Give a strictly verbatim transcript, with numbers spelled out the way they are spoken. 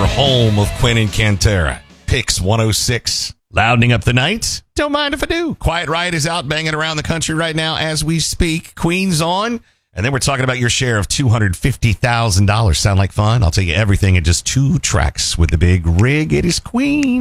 your home of Quinn and Cantera. Picks one oh six. Loudening up the night? Don't mind if I do. Quiet Riot is out banging around the country right now as we speak. Queen's on. And then we're talking about your share of two hundred fifty thousand dollars. Sound like fun? I'll tell you everything in just two tracks with the big rig. It is Queen.